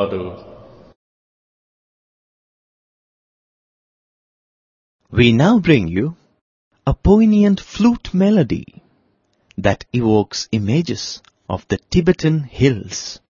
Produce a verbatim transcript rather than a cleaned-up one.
Sadhu. We now bring you a poignant flute melody that evokes images of the Tibetan hills.